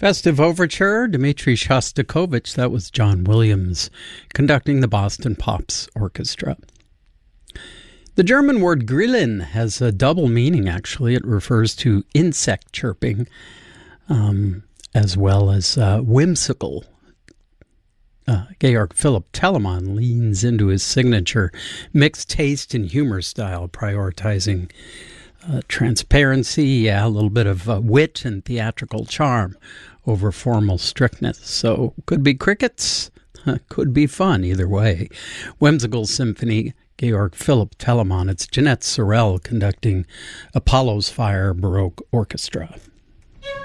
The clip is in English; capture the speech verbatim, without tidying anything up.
Festive Overture, Dmitri Shostakovich. That was John Williams conducting the Boston Pops Orchestra. The German word Grillen has a double meaning, actually. It refers to insect chirping, um, as well as uh, whimsical. Uh, Georg Philipp Telemann leans into his signature mixed taste and humor style, prioritizing uh, transparency, yeah, a little bit of uh, wit and theatrical charm over formal strictness. So could be crickets, could be fun either way. Whimsical Symphony, Georg Philipp Telemann. It's Jeanette Sorel conducting Apollo's Fire Baroque Orchestra.